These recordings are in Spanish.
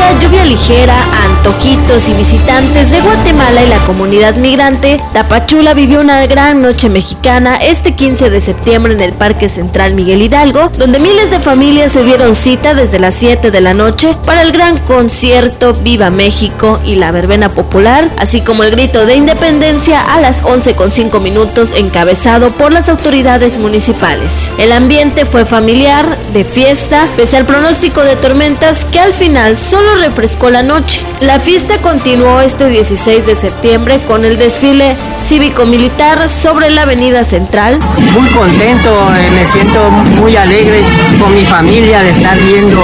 música, lluvia ligera, antojitos y visitantes de Guatemala y la comunidad migrante, Tapachula vivió una gran noche mexicana este 15 de septiembre en el Parque Central Miguel Hidalgo, donde miles de familias se dieron cita desde las 7 de la noche para el gran concierto Viva México y la verbena popular, así como el grito de independencia a las 11:05 encabezado por las autoridades municipales. El ambiente fue familiar, de fiesta, pese al pronóstico de tormentas que al final solo refrescó la noche. La fiesta continuó este 16 de septiembre con el desfile cívico-militar sobre la avenida central. Muy contento, me siento muy alegre con mi familia de estar viendo.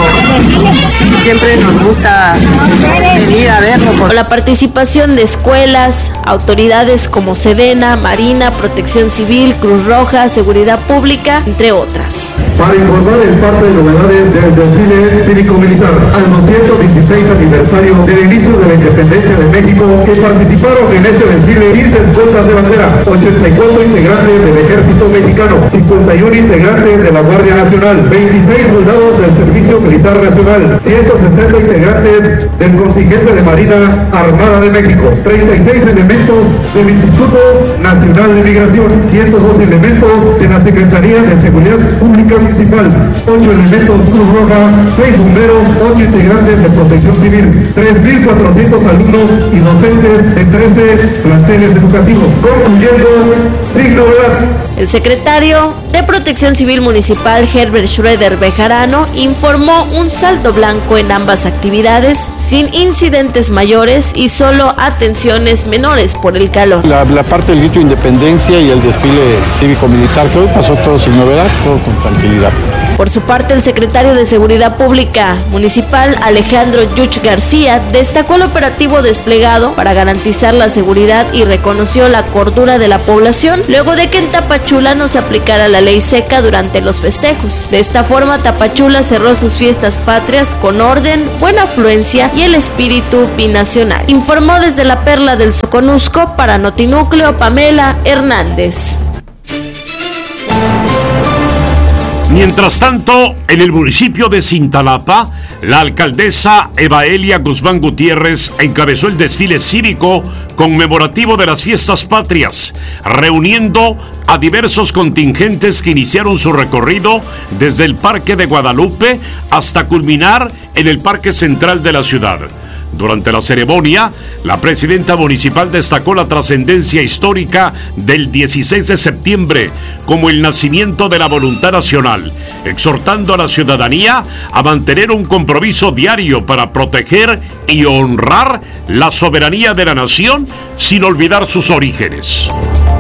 Siempre nos gusta venir a verlo. Con la participación de escuelas, autoridades como Sedena, Marina, Protección Civil, Cruz Roja, Seguridad Pública, entre otras. Para informar el parte de novedades del desfile cívico-militar al 216 aniversario del inicio de la independencia de México, que participaron en este desfile 15 escoltas de bandera, 84 integrantes del ejército mexicano, 51 integrantes de la Guardia Nacional, 26 soldados del Servicio Militar Nacional, 160 integrantes del contingente de Marina Armada de México, 36 elementos del Instituto Nacional de Migración, 102 elementos de la Secretaría de Seguridad Pública Municipal, 8 elementos Cruz Roja, 6 bomberos, 8 integrantes de Protección Civil, 3.400 alumnos y docentes de 13 planteles educativos. Concluyendo, sin novedad. El secretario de Protección Civil Municipal, Herbert Schroeder Bejarano, informó un saldo blanco en ambas actividades, sin incidentes mayores y solo atenciones menores por el calor. La parte del grito de independencia y el desfile cívico-militar, que hoy pasó todo sin novedad, todo con tranquilidad. Por su parte, el secretario de Seguridad Pública Municipal, Alejandro Yuch García, destacó el operativo desplegado para garantizar la seguridad y reconoció la cordura de la población, luego de que en Tapachula no se aplicara la ley seca durante los festejos. De esta forma, Tapachula cerró sus fiestas patrias con orden, buena afluencia y el espíritu binacional. Informó desde la Perla del Soconusco para Notinúcleo Pamela Hernández. Mientras tanto, en el municipio de Cintalapa, la alcaldesa Evaelia Guzmán Gutiérrez encabezó el desfile cívico conmemorativo de las fiestas patrias, reuniendo a diversos contingentes que iniciaron su recorrido desde el Parque de Guadalupe hasta culminar en el Parque Central de la ciudad. Durante la ceremonia, la presidenta municipal destacó la trascendencia histórica del 16 de septiembre como el nacimiento de la voluntad nacional, exhortando a la ciudadanía a mantener un compromiso diario para proteger y honrar la soberanía de la nación sin olvidar sus orígenes.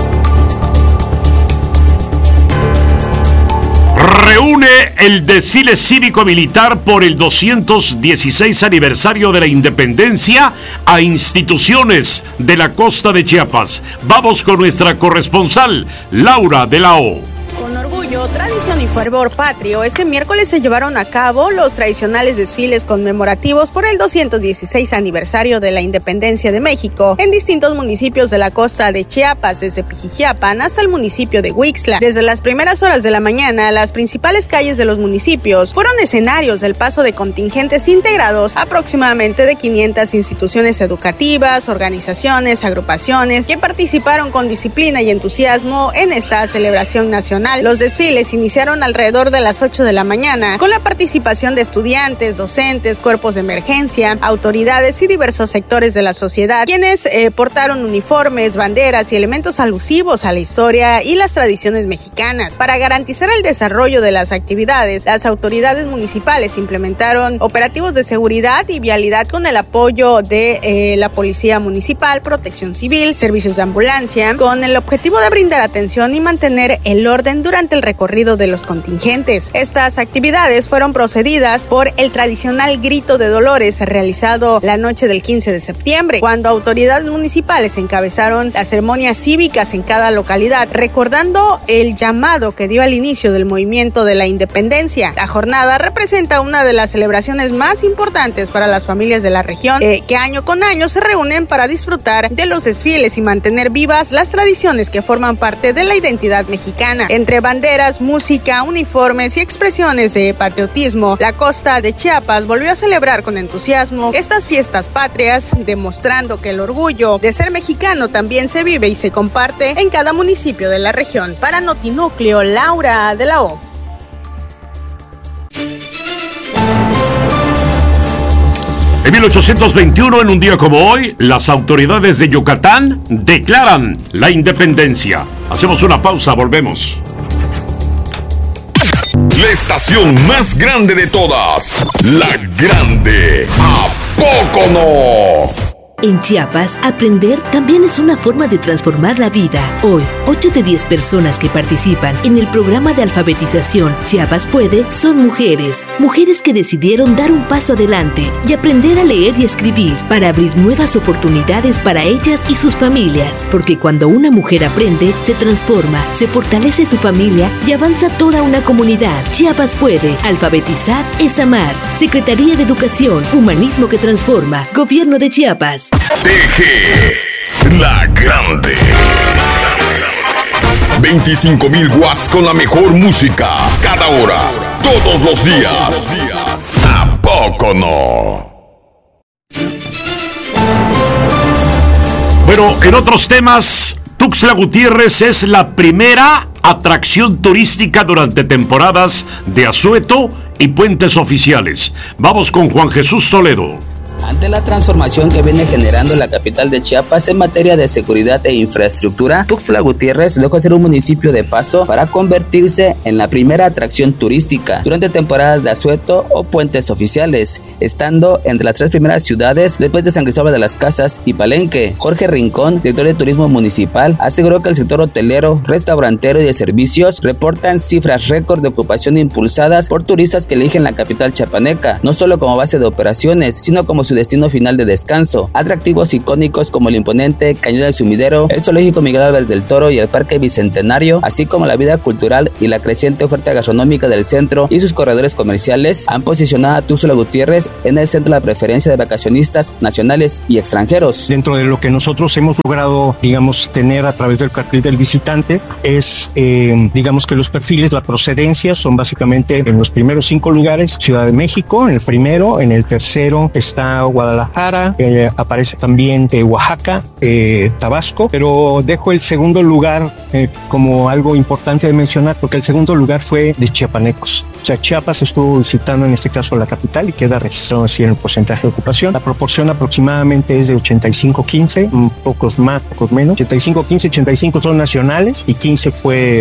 Reúne el desfile cívico-militar por el 216 aniversario de la independencia a instituciones de la costa de Chiapas. Vamos con nuestra corresponsal, Laura de la O. Con orgullo, tradición y fervor patrio, ese miércoles se llevaron a cabo los tradicionales desfiles conmemorativos por el 216 aniversario de la independencia de México en distintos municipios de la costa de Chiapas, desde Pijijiapan hasta el municipio de Huixtla. Desde las primeras horas de la mañana, las principales calles de los municipios fueron escenarios del paso de contingentes integrados aproximadamente de 500 instituciones educativas, organizaciones, agrupaciones que participaron con disciplina y entusiasmo en esta celebración nacional. Los desfiles iniciaron alrededor de las 8 de la mañana con la participación de estudiantes, docentes, cuerpos de emergencia, autoridades y diversos sectores de la sociedad, quienes portaron uniformes, banderas y elementos alusivos a la historia y las tradiciones mexicanas. Para garantizar el desarrollo de las actividades, las autoridades municipales implementaron operativos de seguridad y vialidad con el apoyo de la Policía Municipal, Protección Civil, servicios de ambulancia, con el objetivo de brindar atención y mantener el orden durante el recorrido de los contingentes. Estas actividades fueron procedidas por el tradicional Grito de Dolores realizado la noche del 15 de septiembre, cuando autoridades municipales encabezaron las ceremonias cívicas en cada localidad, recordando el llamado que dio al inicio del movimiento de la independencia. La jornada representa una de las celebraciones más importantes para las familias de la región, que año con año se reúnen para disfrutar de los desfiles y mantener vivas las tradiciones que forman parte de la identidad mexicana. Entre banderas, banderas, música, uniformes y expresiones de patriotismo, la costa de Chiapas volvió a celebrar con entusiasmo estas fiestas patrias, demostrando que el orgullo de ser mexicano también se vive y se comparte en cada municipio de la región. Para Notinúcleo, Laura de la O. En 1821, en un día como hoy, las autoridades de Yucatán declaran la independencia. Hacemos una pausa, volvemos. La estación más grande de todas, La Grande. ¿A poco no? En Chiapas, aprender también es una forma de transformar la vida. Hoy, 8 de 10 personas que participan en el programa de alfabetización Chiapas Puede son mujeres. Mujeres que decidieron dar un paso adelante y aprender a leer y escribir para abrir nuevas oportunidades para ellas y sus familias. Porque cuando una mujer aprende, se transforma, se fortalece su familia y avanza toda una comunidad. Chiapas Puede. Alfabetizar es amar. Secretaría de Educación, Humanismo que Transforma. Gobierno de Chiapas. TG, La Grande. 25,000 watts con la mejor música, cada hora, todos los días. ¿A poco no? Bueno, en otros temas, Tuxtla Gutiérrez es la primera atracción turística durante temporadas de asueto y puentes oficiales. Vamos con Juan Jesús Toledo. Ante la transformación que viene generando la capital de Chiapas en materia de seguridad e infraestructura, Tuxtla Gutiérrez dejó de ser un municipio de paso para convertirse en la primera atracción turística durante temporadas de asueto o puentes oficiales, estando entre las 3 primeras ciudades después de San Cristóbal de las Casas y Palenque. Jorge Rincón, director de Turismo Municipal, aseguró que el sector hotelero, restaurantero y de servicios reportan cifras récord de ocupación impulsadas por turistas que eligen la capital chiapaneca, no solo como base de operaciones, sino como su destino final de descanso. Atractivos icónicos como el imponente Cañón del Sumidero, el Zoológico Miguel Álvarez del Toro y el Parque Bicentenario, así como la vida cultural y la creciente oferta gastronómica del centro y sus corredores comerciales, han posicionado a Tuxtla Gutiérrez en el centro de la preferencia de vacacionistas nacionales y extranjeros. Dentro de lo que nosotros hemos logrado, tener a través del cartel del visitante es, que los perfiles, la procedencia son básicamente en los primeros 5 lugares, Ciudad de México, en el primero, en el tercero está Guadalajara, aparece también Oaxaca, Tabasco, pero dejo el segundo lugar como algo importante de mencionar porque el segundo lugar fue de chiapanecos. O sea, Chiapas estuvo visitando en este caso la capital y queda registrado así en el porcentaje de ocupación. La proporción aproximadamente es de 85-15, pocos más, pocos menos. 85-15, 85 son nacionales y 15 fue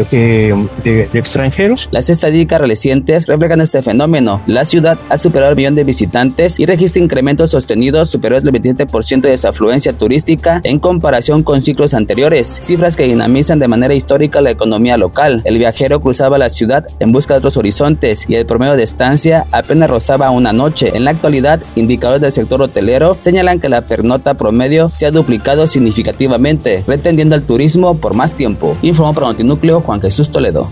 de extranjeros. Las estadísticas recientes reflejan este fenómeno. La ciudad ha superado el 1 millón de visitantes y registra incrementos sostenidos superiores del 27% de su afluencia turística en comparación con ciclos anteriores, cifras que dinamizan de manera histórica la economía local. El viajero cruzaba la ciudad en busca de otros horizontes y el promedio de estancia apenas rozaba una noche. En la actualidad, indicadores del sector hotelero señalan que la pernota promedio se ha duplicado significativamente, pretendiendo al turismo por más tiempo. Informó para Notinúcleo Juan Jesús Toledo.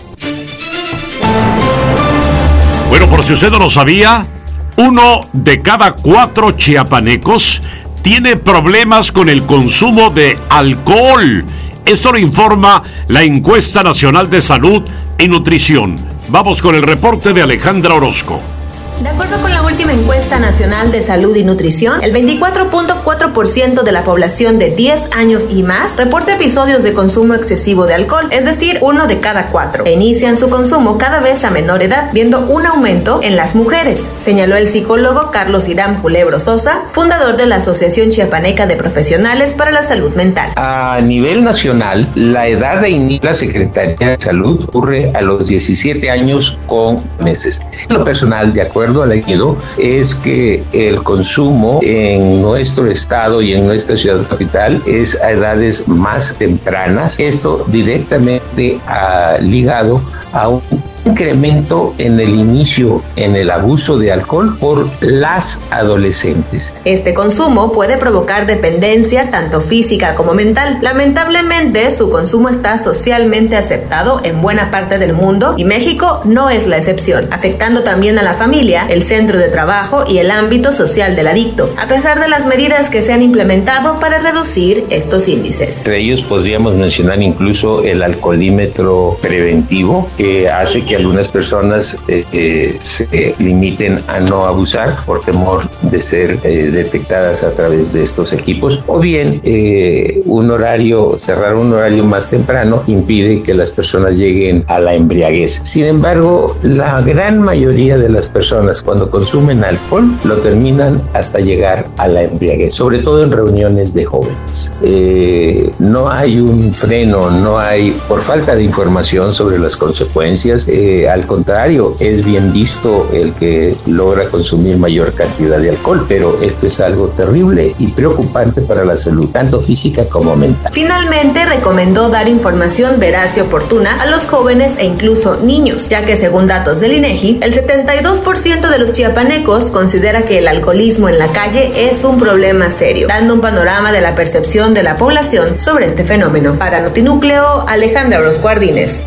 Bueno, por si usted no lo sabía, 1 de cada 4 chiapanecos tiene problemas con el consumo de alcohol. Esto lo informa la Encuesta Nacional de Salud y Nutrición. Vamos con el reporte de Alejandra Orozco. De acuerdo con la última encuesta nacional de salud y nutrición, el 24.4% de la población de 10 años y más reporta episodios de consumo excesivo de alcohol, es decir, 1 de cada 4. E inician su consumo cada vez a menor edad, viendo un aumento en las mujeres, señaló el psicólogo Carlos Irán Culebro Sosa, fundador de la Asociación Chiapaneca de Profesionales para la Salud Mental. A nivel nacional, la edad de inicio de la Secretaría de Salud ocurre a los 17 años con meses. En lo personal, de acuerdo al leído, es que el consumo en nuestro estado y en nuestra ciudad capital es a edades más tempranas. Esto directamente ligado a un incremento en el inicio en el abuso de alcohol por las adolescentes. Este consumo puede provocar dependencia tanto física como mental. Lamentablemente, su consumo está socialmente aceptado en buena parte del mundo y México no es la excepción, afectando también a la familia, el centro de trabajo y el ámbito social del adicto, a pesar de las medidas que se han implementado para reducir estos índices. Entre ellos podríamos mencionar incluso el alcoholímetro preventivo, que hace que algunas personas se limiten a no abusar por temor de ser detectadas a través de estos equipos, o bien cerrar un horario más temprano impide que las personas lleguen a la embriaguez. Sin embargo, la gran mayoría de las personas cuando consumen alcohol lo terminan hasta llegar a la embriaguez, sobre todo en reuniones de jóvenes. No hay un freno, por falta de información sobre las consecuencias, al contrario, es bien visto el que logra consumir mayor cantidad de alcohol, pero esto es algo terrible y preocupante para la salud, tanto física como mental. Finalmente, recomendó dar información veraz y oportuna a los jóvenes e incluso niños, ya que según datos del INEGI, el 72% de los chiapanecos considera que el alcoholismo en la calle es un problema serio, dando un panorama de la percepción de la población sobre este fenómeno. Para Notinúcleo, Alejandra Orozco Ardínez.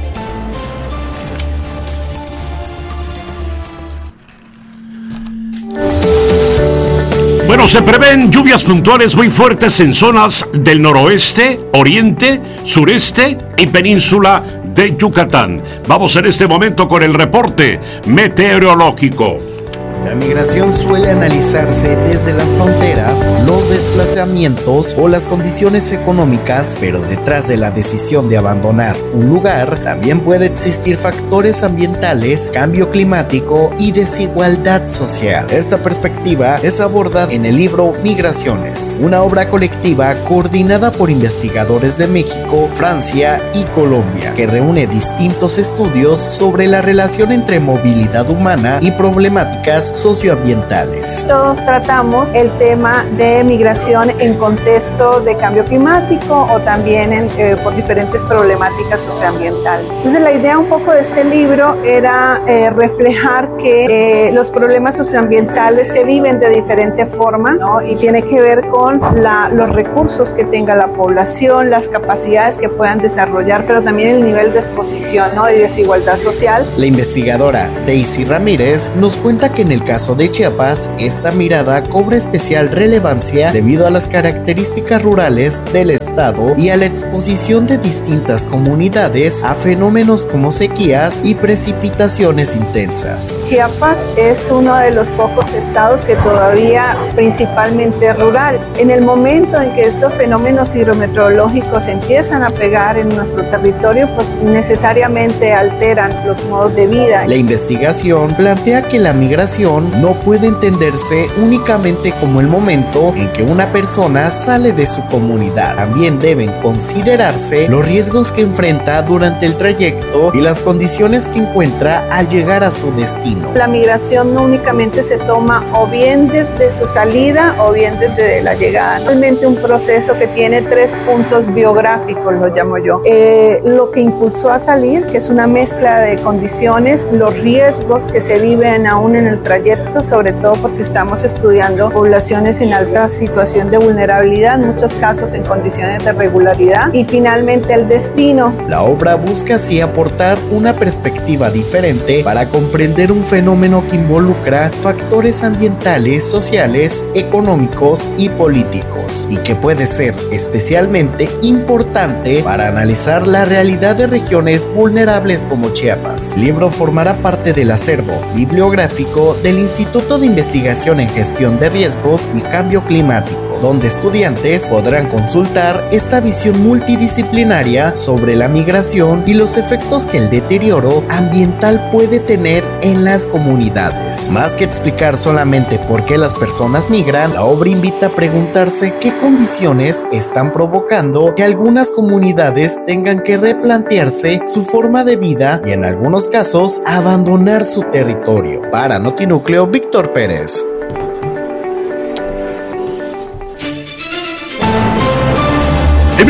Bueno, se prevén lluvias puntuales muy fuertes en zonas del noroeste, oriente, sureste y península de Yucatán. Vamos en este momento con el reporte meteorológico. La migración suele analizarse desde las fronteras, los desplazamientos o las condiciones económicas, pero detrás de la decisión de abandonar un lugar también puede existir factores ambientales, cambio climático y desigualdad social. Esta perspectiva es abordada en el libro Migraciones, una obra colectiva coordinada por investigadores de México, Francia y Colombia, que reúne distintos estudios sobre la relación entre movilidad humana y problemáticas socioambientales. Todos tratamos el tema de migración en contexto de cambio climático o también por diferentes problemáticas socioambientales. Entonces la idea un poco de este libro era reflejar que los problemas socioambientales se viven de diferente forma, ¿no? Y tiene que ver con los recursos que tenga la población, las capacidades que puedan desarrollar, pero también el nivel de exposición, ¿no? Y desigualdad social. La investigadora Daisy Ramírez nos cuenta que en el caso de Chiapas, esta mirada cobra especial relevancia debido a las características rurales del estado y a la exposición de distintas comunidades a fenómenos como sequías y precipitaciones intensas. Chiapas es uno de los pocos estados que todavía principalmente es rural. En el momento en que estos fenómenos hidrometeorológicos empiezan a pegar en nuestro territorio, pues necesariamente alteran los modos de vida. La investigación plantea que la migración no puede entenderse únicamente como el momento en que una persona sale de su comunidad. También deben considerarse los riesgos que enfrenta durante el trayecto y las condiciones que encuentra al llegar a su destino. La migración no únicamente se toma o bien desde su salida o bien desde la llegada. Realmente un proceso que tiene 3 puntos biográficos, lo llamo yo. Lo que impulsó a salir, que es una mezcla de condiciones, los riesgos que se viven aún en el trayecto, sobre todo porque estamos estudiando poblaciones en alta situación de vulnerabilidad, en muchos casos en condiciones de regularidad, y finalmente el destino. La obra busca así aportar una perspectiva diferente para comprender un fenómeno que involucra factores ambientales, sociales, económicos y políticos, y que puede ser especialmente importante para analizar la realidad de regiones vulnerables como Chiapas. El libro formará parte del acervo bibliográfico del Instituto de Investigación en Gestión de Riesgos y Cambio Climático, donde estudiantes podrán consultar esta visión multidisciplinaria sobre la migración y los efectos que el deterioro ambiental puede tener en las comunidades. Más que explicar solamente por qué las personas migran, la obra invita a preguntarse qué condiciones están provocando que algunas comunidades tengan que replantearse su forma de vida y en algunos casos abandonar su territorio. Para Notinúcleo, Víctor Pérez. En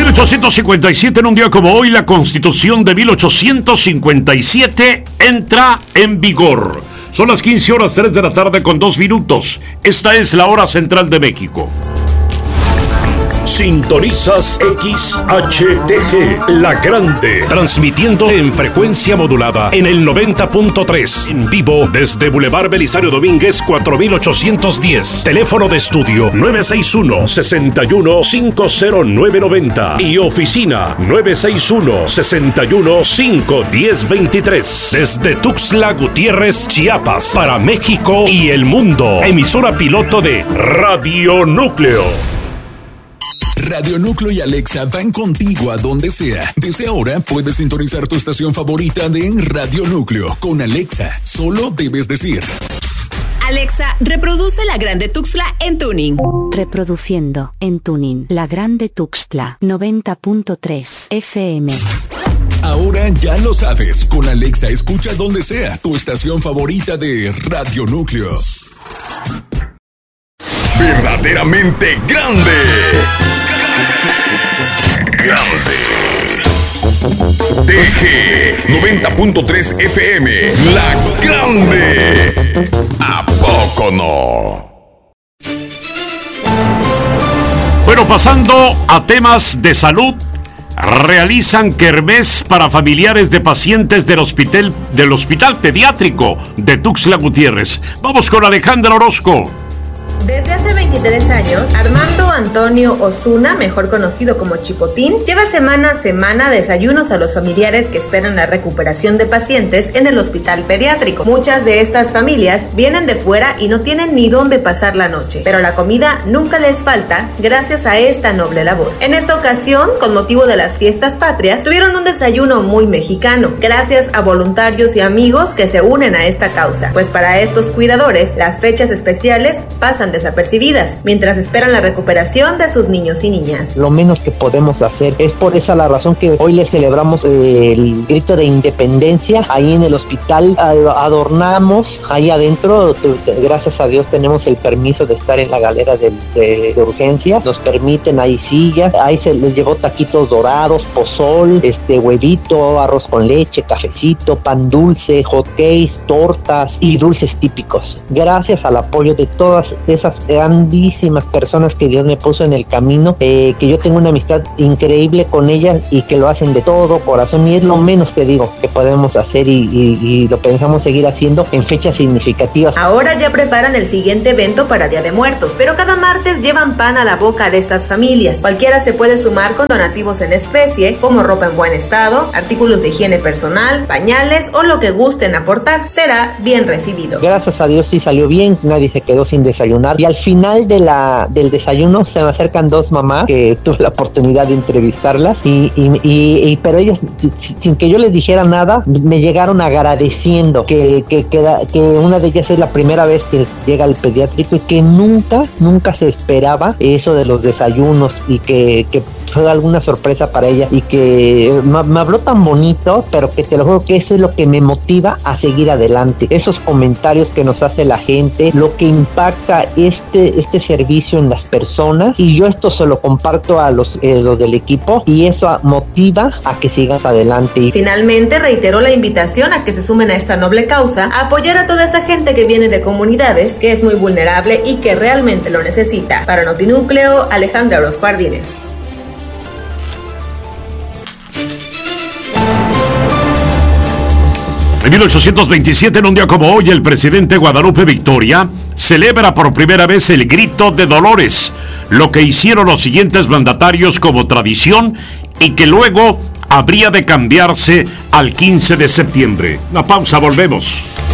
1857, en un día como hoy, la Constitución de 1857 entra en vigor. Son las 15:03 de la tarde con 2 minutos. Esta es la hora central de México. Sintonizas XHTG, La Grande, transmitiendo en frecuencia modulada en el 90.3, en vivo desde Boulevard Belisario Domínguez 4810, teléfono de estudio 961-61-50990 y oficina 961-61-51023, desde Tuxtla Gutiérrez, Chiapas, para México y el mundo. Emisora piloto de Radio Núcleo. Radio Núcleo y Alexa van contigo a donde sea. Desde ahora puedes sintonizar tu estación favorita de Radio Núcleo con Alexa. Solo debes decir: Alexa, reproduce La Grande Tuxtla en tuning. Reproduciendo en tuning La Grande Tuxtla 90.3 FM. Ahora ya lo sabes. Con Alexa escucha donde sea tu estación favorita de Radio Núcleo. Verdaderamente grande. Grande. TG 90.3 FM. La Grande. ¿A poco no? Bueno, pasando a temas de salud, realizan kermés para familiares de pacientes del hospital pediátrico de Tuxtla Gutiérrez. Vamos con Alejandra Orozco. Desde hace 23 años, Armando Antonio Osuna, mejor conocido como Chipotín, lleva semana a semana desayunos a los familiares que esperan la recuperación de pacientes en el hospital pediátrico. Muchas de estas familias vienen de fuera y no tienen ni dónde pasar la noche, pero la comida nunca les falta gracias a esta noble labor. En esta ocasión, con motivo de las fiestas patrias, tuvieron un desayuno muy mexicano, gracias a voluntarios y amigos que se unen a esta causa, pues para estos cuidadores, las fechas especiales pasan desapercibidas, mientras esperan la recuperación de sus niños y niñas. Lo menos que podemos hacer es por esa la razón que hoy les celebramos el grito de independencia ahí en el hospital. Adornamos ahí adentro, gracias a Dios tenemos el permiso de estar en la galera de urgencias, nos permiten, hay sillas, ahí se les llevó taquitos dorados, pozol, huevito, arroz con leche, cafecito, pan dulce, hot cakes, tortas y dulces típicos. Gracias al apoyo de todas esas grandísimas personas que Dios me puso en el camino, que yo tengo una amistad increíble con ellas y que lo hacen de todo corazón, y es lo menos que digo que podemos hacer y lo pensamos seguir haciendo en fechas significativas. Ahora ya preparan el siguiente evento para Día de Muertos, pero cada martes llevan pan a la boca de estas familias. Cualquiera se puede sumar con donativos en especie, como ropa en buen estado, artículos de higiene personal, pañales o lo que gusten aportar. Será bien recibido. Gracias a Dios sí salió bien, nadie se quedó sin desayunar. Y al final del desayuno se me acercan dos mamás que tuve la oportunidad de entrevistarlas pero ellas, sin que yo les dijera nada, me llegaron agradeciendo que una de ellas es la primera vez que llega al pediátrico y que nunca se esperaba eso de los desayunos y que fue alguna sorpresa para ella y que me habló tan bonito, pero que te lo juro que eso es lo que me motiva a seguir adelante. Esos comentarios que nos hace la gente, lo que impacta este servicio en las personas, y yo esto se lo comparto a los del equipo y eso motiva a que sigas adelante. Finalmente reiteró la invitación a que se sumen a esta noble causa, a apoyar a toda esa gente que viene de comunidades que es muy vulnerable y que realmente lo necesita. Para Notinúcleo, Alejandra Orozco Ardínez. En 1827, en un día como hoy, el presidente Guadalupe Victoria celebra por primera vez el Grito de Dolores, lo que hicieron los siguientes mandatarios como tradición y que luego habría de cambiarse al 15 de septiembre. Una pausa, volvemos.